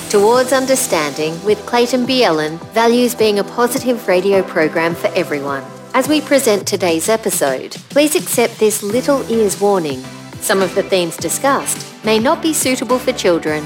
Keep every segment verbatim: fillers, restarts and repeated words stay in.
Towards Understanding with Clayton Bielen values being a positive radio program for everyone. As we present today's episode, please accept this little ears warning. Some of the themes discussed may not be suitable for children.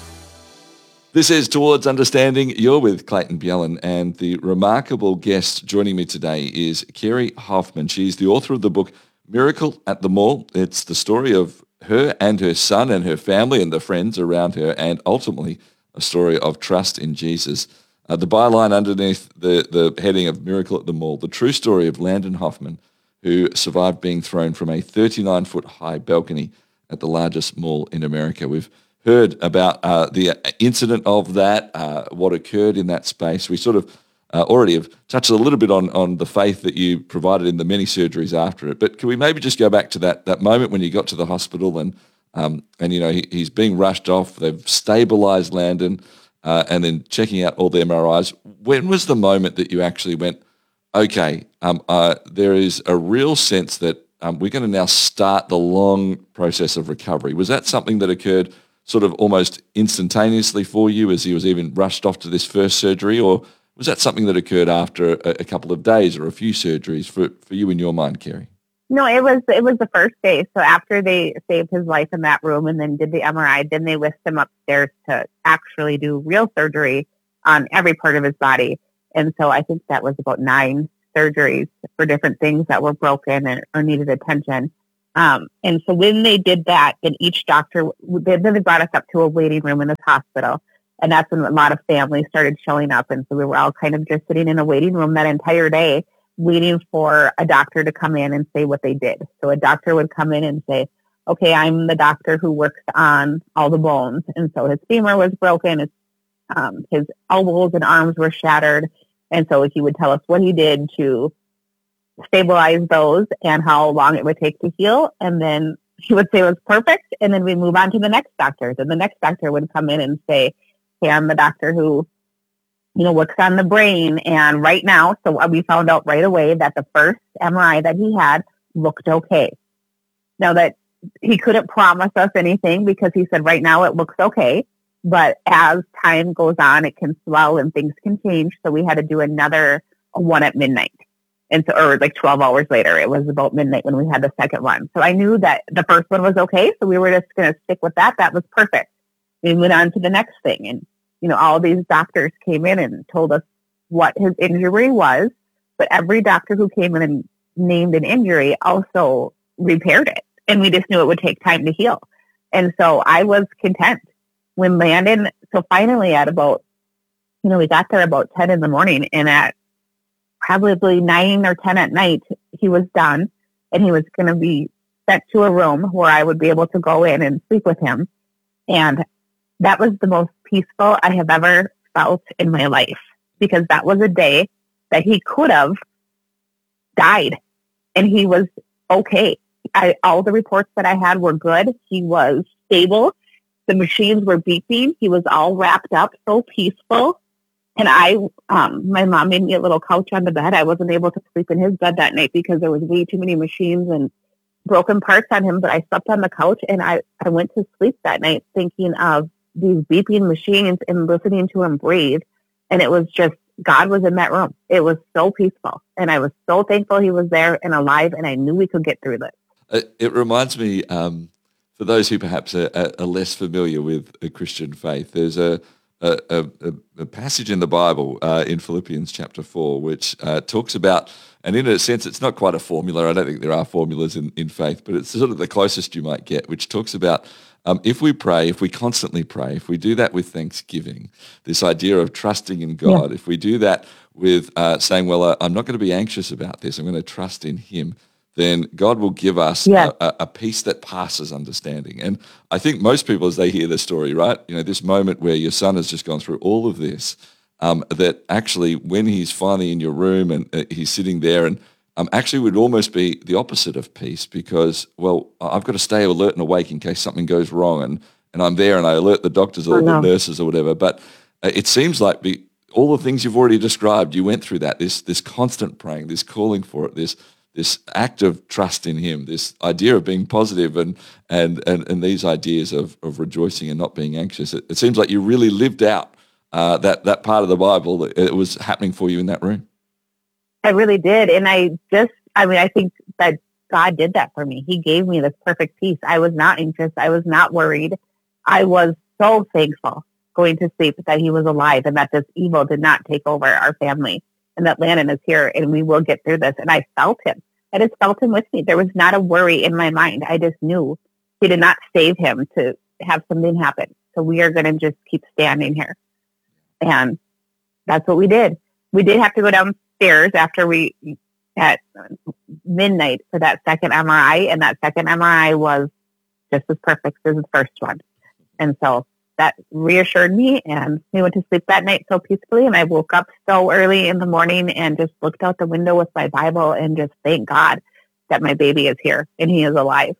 This is Towards Understanding. You're with Clayton Bielen, and the remarkable guest joining me today is Kerry Hoffman. She's the author of the book Miracle at the Mall. It's the story of her and her son and her family and the friends around her, and ultimately a story of trust in Jesus. Uh, the byline underneath the, the heading of Miracle at the Mall, the true story of Landon Hoffman, who survived being thrown from a thirty-nine foot high balcony at the largest mall in America. We've heard about uh, the incident of that, uh, what occurred in that space. We sort of uh, already have touched a little bit on, on the faith that you provided in the many surgeries after it. But can we maybe just go back to that that moment when you got to the hospital and Um, and, you know, he, he's being rushed off. They've stabilised Landon uh, and then checking out all the M R Is. When was the moment that you actually went, okay, um, uh, there is a real sense that um, we're going to now start the long process of recovery? Was that something that occurred sort of almost instantaneously for you as he was even rushed off to this first surgery? Or was that something that occurred after a, a couple of days or a few surgeries for, for you in your mind, Kerry? No, it was it was the first day. So after they saved his life in that room and then did the M R I, then they whisked him upstairs to actually do real surgery on every part of his body. And so I think that was about nine surgeries for different things that were broken and, or needed attention. Um, and so when they did that, then each doctor, then they brought us up to a waiting room in this hospital. And that's when a lot of families started showing up. And so we were all kind of just sitting in a waiting room that entire day, waiting for a doctor to come in and say what they did. So a doctor would come in and say, okay, I'm the doctor who works on all the bones. And so his femur was broken, his, um, his elbows and arms were shattered. And so he would tell us what he did to stabilize those and how long it would take to heal. And then he would say it was perfect. And then we move on to the next doctor. Then the next doctor would come in and say, hey, I'm the doctor who you know, works on the brain. And right now, so we found out right away that the first M R I that he had looked okay. Now that he couldn't promise us anything because he said right now it looks okay, but as time goes on, it can swell and things can change. So we had to do another one at midnight. And so, or like twelve hours later, it was about midnight when we had the second one. So I knew that the first one was okay. So we were just going to stick with that. That was perfect. We went on to the next thing. And you know, all these doctors came in and told us what his injury was, but every doctor who came in and named an injury also repaired it. And we just knew it would take time to heal. And so I was content when Landon, so finally at about, you know, we got there about ten in the morning and at probably nine or ten at night, he was done and he was going to be sent to a room where I would be able to go in and sleep with him. And that was the most peaceful I have ever felt in my life because that was a day that he could have died and he was okay. I, all the reports that I had were good. He was stable. The machines were beeping. He was all wrapped up, so peaceful. And I, um, my mom made me a little couch on the bed. I wasn't able to sleep in his bed that night because there was way too many machines and broken parts on him, but I slept on the couch and I, I went to sleep that night thinking of these beeping machines and listening to him breathe. And it was just, God was in that room. It was so peaceful. And I was so thankful he was there and alive. And I knew we could get through this. It, it reminds me, um, for those who perhaps are, are less familiar with a Christian faith, there's a, a, a, a passage in the Bible uh, in Philippians chapter four, which uh, talks about, and in a sense, it's not quite a formula. I don't think there are formulas in, in faith, but it's sort of the closest you might get, which talks about Um, if we pray, if we constantly pray, if we do that with thanksgiving, this idea of trusting in God, yeah. if we do that with uh, saying, well, uh, I'm not going to be anxious about this, I'm going to trust in him, then God will give us yeah. a, a peace that passes understanding. And I think most people, as they hear the story, right, you know, this moment where your son has just gone through all of this, um, that actually when he's finally in your room and uh, he's sitting there and Um, actually would almost be the opposite of peace because, well, I've got to stay alert and awake in case something goes wrong, and, and I'm there and I alert the doctors or oh, no. the nurses or whatever. But uh, it seems like be, all the things you've already described, you went through that, this this constant praying, this calling for it, this this act of trust in him, this idea of being positive and and and, and these ideas of, of rejoicing and not being anxious. It, it seems like you really lived out uh, that, that part of the Bible that it was happening for you in that room. I really did. And I just, I mean, I think that God did that for me. He gave me this perfect peace. I was not anxious. I was not worried. I was so thankful going to sleep that he was alive and that this evil did not take over our family and that Landon is here and we will get through this. And I felt him. I just felt him with me. There was not a worry in my mind. I just knew he did not save him to have something happen. So we are going to just keep standing here. And that's what we did. We did have to go downstairs after we, at midnight for that second M R I. And that second M R I was just as perfect as the first one. And so that reassured me, and we went to sleep that night so peacefully. And I woke up so early in the morning and just looked out the window with my Bible and just thank God that my baby is here and he is alive.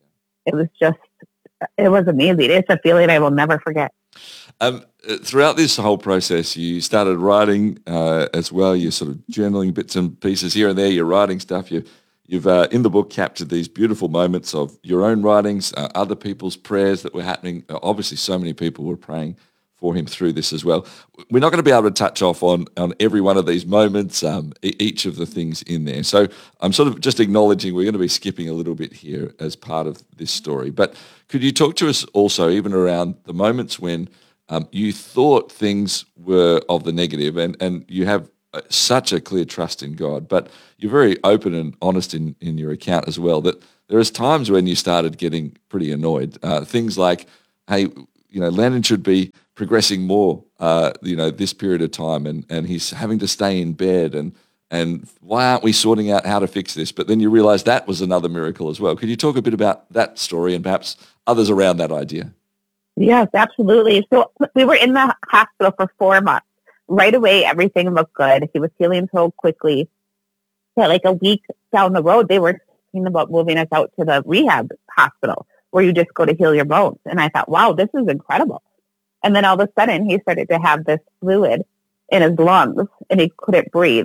It was just, it was amazing. It's a feeling I will never forget. Um, throughout this whole process, you started writing uh, as well. You're sort of journaling bits and pieces here and there. You're writing stuff. You You've, uh, in the book, captured these beautiful moments of your own writings, uh, other people's prayers that were happening. Uh, obviously, so many people were praying for him through this as well. We're not going to be able to touch off on, on every one of these moments, um, e- each of the things in there. So I'm sort of just acknowledging we're going to be skipping a little bit here as part of this story. But could you talk to us also even around the moments when um, you thought things were of the negative and, and you have such a clear trust in God, but you're very open and honest in, in your account as well, that there is times when you started getting pretty annoyed. Uh, things like, hey, you know, Landon should be progressing more, uh, you know, this period of time, and, and he's having to stay in bed, and and why aren't we sorting out how to fix this? But then you realize that was another miracle as well. Could you talk a bit about that story and perhaps others around that idea? Yes, absolutely. So we were in the hospital for four months. Right away, everything looked good. He was healing so quickly. But like a week down the road, they were thinking about moving us out to the rehab hospital where you just go to heal your bones. And I thought, wow, this is incredible. And then all of a sudden, he started to have this fluid in his lungs and he couldn't breathe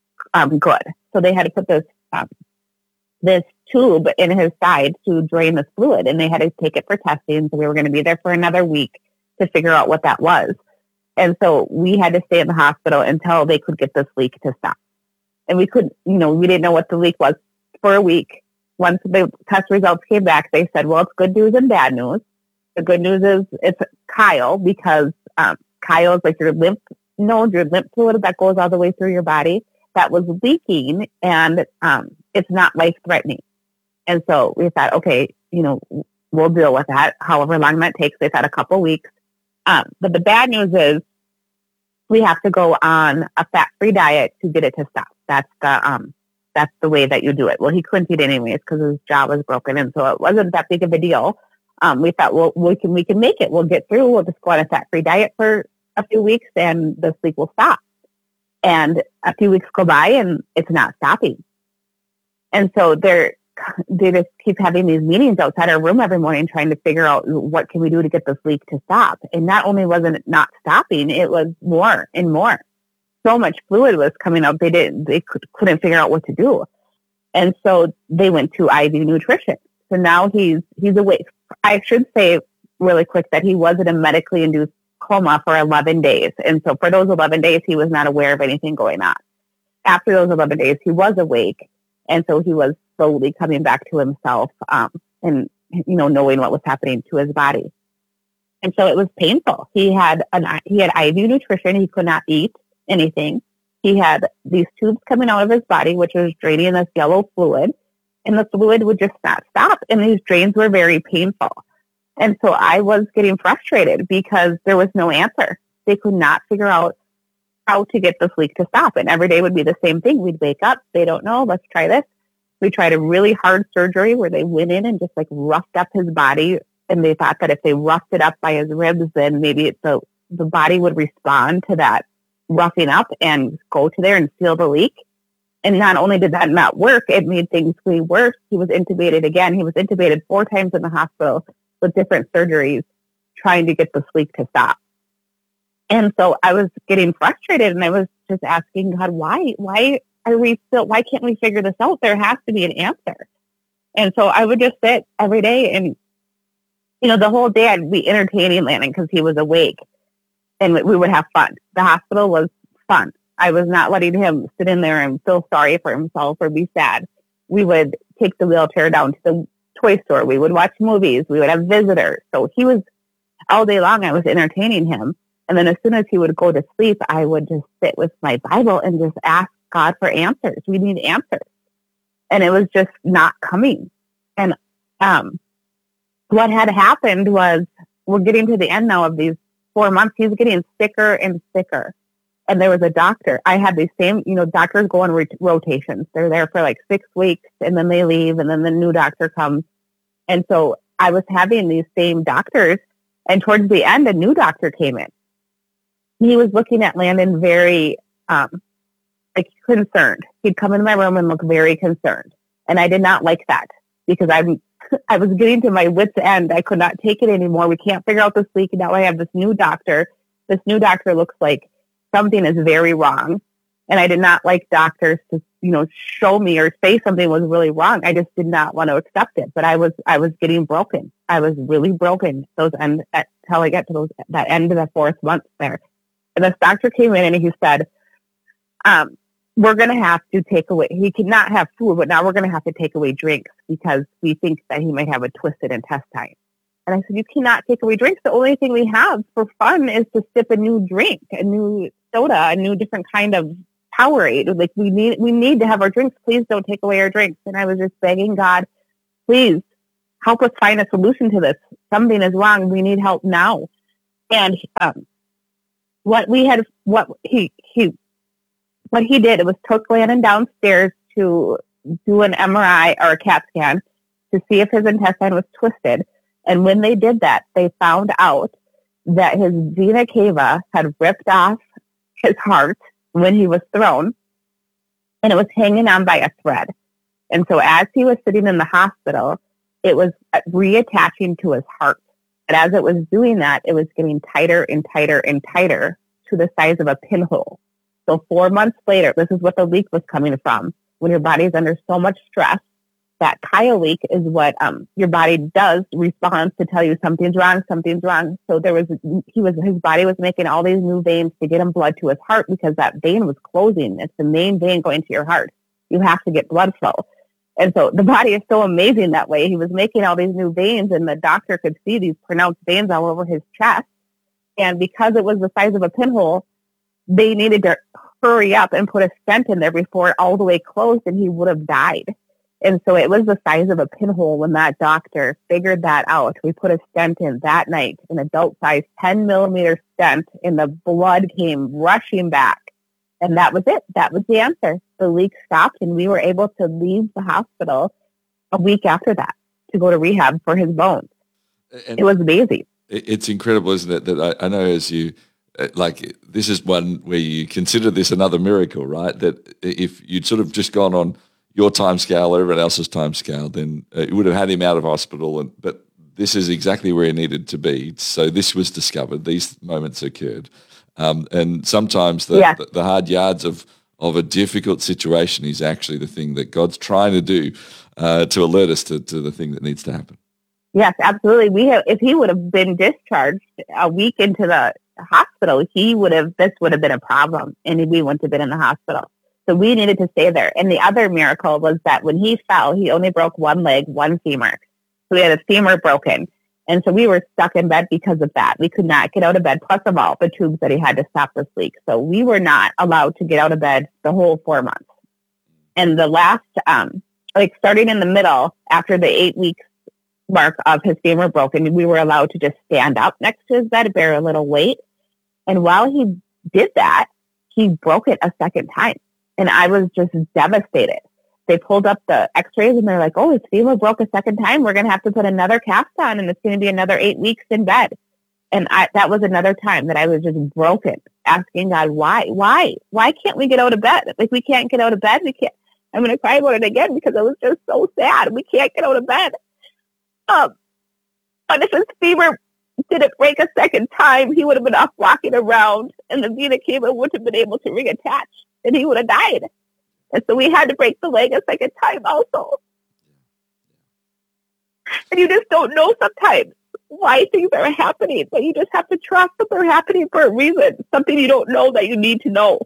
um, good. So they had to put this um, this tube in his side to drain this fluid. And they had to take it for testing. So we were going to be there for another week to figure out what that was. And so we had to stay in the hospital until they could get this leak to stop. And we couldn't, you know, we didn't know what the leak was for a week. Once the test results came back, they said, well, it's good news and bad news. The good news is it's Kyle, because um, Kyle is like your lymph node, your lymph fluid that goes all the way through your body that was leaking, and um, it's not life-threatening. And so we thought, okay, you know, we'll deal with that, however long that takes. They thought a couple weeks. Um, but the bad news is we have to go on a fat-free diet to get it to stop. That's the um, that's the way that you do it. Well, he couldn't eat anyways because his jaw was broken, and so it wasn't that big of a deal. Um, we thought, well, we can we can make it. We'll get through. We'll just go on a fat-free diet for a few weeks, and the leak will stop. And a few weeks go by, and it's not stopping. And so they're they just keep having these meetings outside our room every morning trying to figure out what can we do to get this leak to stop. And not only wasn't it not stopping, it was more and more. So much fluid was coming out. They didn't, they could, couldn't figure out what to do. And so they went to I V nutrition. So now he's, he's awake. I should say really quick that he was in a medically induced coma for eleven days. And so for those eleven days, he was not aware of anything going on. After those eleven days, he was awake. And so he was slowly coming back to himself, um, and, you know, knowing what was happening to his body. And so it was painful. He had an, he had I V nutrition. He could not eat anything. He had these tubes coming out of his body, which was draining this yellow fluid, and the fluid would just not stop. And these drains were very painful. And so I was getting frustrated because there was no answer. They could not figure out how to get this leak to stop. And every day would be the same thing. We'd wake up. They don't know. Let's try this. We tried a really hard surgery where they went in and just like roughed up his body. And they thought that if they roughed it up by his ribs, then maybe it's the, the body would respond to that roughing up and go to there and seal the leak. And not only did that not work, it made things way worse. He was intubated again. He was intubated four times in the hospital with different surgeries trying to get this leak to stop. And so I was getting frustrated, and I was just asking God, why, why are we still, why can't we figure this out? There has to be an answer. And so I would just sit every day and, you know, the whole day I'd be entertaining Landon because he was awake and we would have fun. The hospital was fun. I was not letting him sit in there and feel sorry for himself or be sad. We would take the wheelchair down to the toy store. We would watch movies. We would have visitors. So he was, all day long, I was entertaining him. And then as soon as he would go to sleep, I would just sit with my Bible and just ask God for answers. We need answers. And it was just not coming. And um, what had happened was, we're getting to the end now of these four months. He's getting sicker and sicker. And there was a doctor. I had the same, you know, doctors go on rot- rotations. They're there for like six weeks and then they leave and then the new doctor comes. And so I was having these same doctors. And towards the end, a new doctor came in. He was looking at Landon very, um, like concerned. He'd come into my room and look very concerned. And I did not like that because I'm, I was getting to my wit's end. I could not take it anymore. We can't figure out this leak. And now I have this new doctor. This new doctor looks like something is very wrong. And I did not like doctors to, you know, show me or say something was really wrong. I just did not want to accept it. But I was, I was getting broken. I was really broken those end until I got to those, that end of the fourth month there. And this doctor came in and he said, um, we're going to have to take away, he cannot have food, but now we're going to have to take away drinks because we think that he might have a twisted intestine. And I said, you cannot take away drinks. The only thing we have for fun is to sip a new drink, a new soda, a new different kind of Powerade. Like we need, we need to have our drinks. Please don't take away our drinks. And I was just begging God, please help us find a solution to this. Something is wrong. We need help now. And um, what we had, what he, he, what he did, it was took Landon downstairs to do an M R I or a CAT scan to see if his intestine was twisted. And when they did that, they found out that his vena cava had ripped off his heart when he was thrown, and it was hanging on by a thread. And so as he was sitting in the hospital, it was reattaching to his heart. And as it was doing that, it was getting tighter and tighter and tighter to the size of a pinhole. So four months later, this is what the leak was coming from. When your body's under so much stress, that chyle leak is what um, your body does, responds to tell you something's wrong, something's wrong. So there was, he was, his body was making all these new veins to get him blood to his heart because that vein was closing. It's the main vein going to your heart. You have to get blood flow. And so the body is so amazing that way. He was making all these new veins and the doctor could see these pronounced veins all over his chest. And because it was the size of a pinhole, they needed to hurry up and put a stent in there before it all the way closed and he would have died. And so it was the size of a pinhole when that doctor figured that out. We put a stent in that night, an adult-sized ten millimeter stent, and the blood came rushing back. And that was it. That was the answer. The leak stopped, and we were able to leave the hospital a week after that to go to rehab for his bones. And it was amazing. It's incredible, isn't it, that I, I know as you, like, this is one where you consider this another miracle, right? That if you'd sort of just gone on your time scale or everyone else's time scale, then uh, it would have had him out of hospital. And but this is exactly where he needed to be. So this was discovered. These moments occurred. Um, and sometimes the, yeah. the, the hard yards of, of a difficult situation is actually the thing that God's trying to do uh, to alert us to, to the thing that needs to happen. Yes, absolutely. We have, if he would have been discharged a week into the hospital, he would have, this would have been a problem and we wouldn't have been in the hospital. So we needed to stay there. And the other miracle was that when he fell, he only broke one leg, one femur. So we had a femur broken. And so we were stuck in bed because of that. We could not get out of bed, plus of all the tubes that he had to stop this leak. So we were not allowed to get out of bed the whole four months. And the last, um, like starting in the middle, after the eight weeks mark of his femur broken, we were allowed to just stand up next to his bed, bear a little weight. And while he did that, he broke it a second time. And I was just devastated. They pulled up the x-rays and they're like, oh, his femur broke a second time. We're going to have to put another cast on and it's going to be another eight weeks in bed. And I, that was another time that I was just broken, asking God, why, why, why can't we get out of bed? Like, we can't get out of bed. We can't, I'm going to cry about it again because it was just so sad. We can't get out of bed. Um, but if his femur didn't break a second time, he would have been off walking around and the vena cava wouldn't have been able to reattach and he would have died. And so we had to break the leg a second time also. And you just don't know sometimes why things are happening, but you just have to trust that they're happening for a reason, something you don't know that you need to know.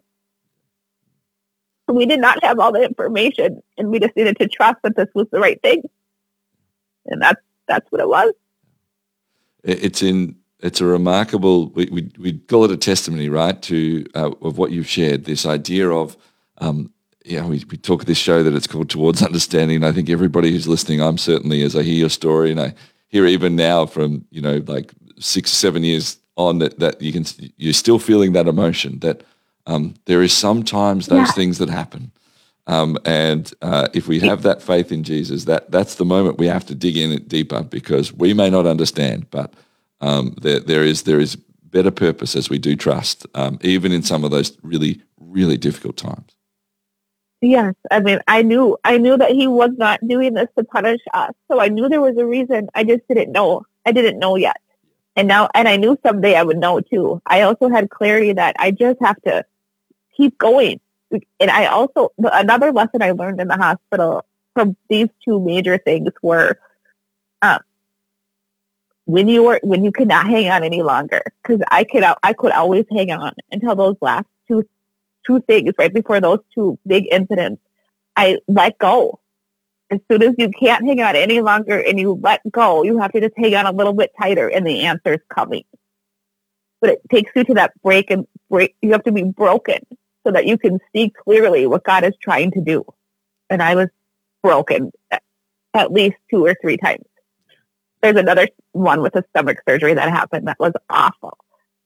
So we did not have all the information, and we just needed to trust that this was the right thing. And that's, that's what it was. It's in, it's a remarkable, we, we, we call it a testimony, right, to, uh, of what you've shared, this idea of, um, you know, we, we talk this show that it's called Towards Understanding. I think everybody who's listening, I'm certainly, as I hear your story, and I hear even now from, you know, like six, seven years on that, that you can, you're still feeling that emotion, that um, there is sometimes those Yeah. things that happen. Um, and uh, if we have that faith in Jesus, that that's the moment we have to dig in it deeper, because we may not understand, but um, there, there is there is better purpose as we do trust, um, even in some of those really, really difficult times. Yes, I mean, I knew, I knew that he was not doing this to punish us. So I knew there was a reason. I just didn't know. I didn't know yet. And now, and I knew someday I would know too. I also had clarity that I just have to keep going. And I also, another lesson I learned in the hospital from these two major things were, um, when you were, when you could not hang on any longer, because I could, I could always hang on until those last two two things right before those two big incidents. I let go. As soon as you can't hang on any longer and you let go, you have to just hang on a little bit tighter and the answer's coming. But it takes you to that break and break. You have to be broken so that you can see clearly what God is trying to do. And I was broken at least two or three times. There's another one with a stomach surgery that happened that was awful.